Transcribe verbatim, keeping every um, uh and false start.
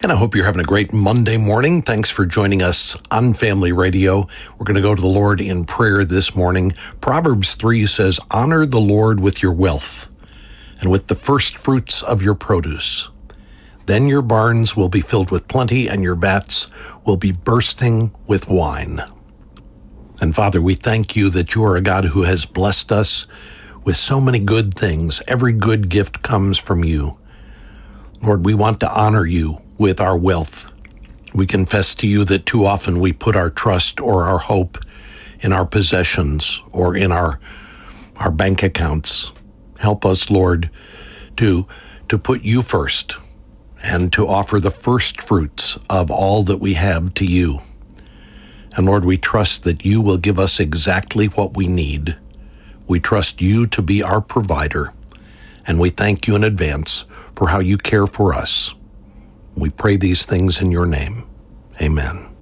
And I hope you're having a great Monday morning. Thanks for joining us on Family Radio. We're going to go to the Lord in prayer this morning. Proverbs three says, "Honor the Lord with your wealth and with the first fruits of your produce. Then your barns will be filled with plenty and your vats will be bursting with wine." And Father, we thank you that you are a God who has blessed us with so many good things. Every good gift comes from you. Lord, we want to honor you with our wealth. We confess to you that too often we put our trust or our hope in our possessions or in our our bank accounts. Help us, Lord, to to put you first and to offer the first fruits of all that we have to you. And Lord, we trust that you will give us exactly what we need. We trust you to be our provider, and we thank you in advance for how you care for us. We pray these things in your name. Amen.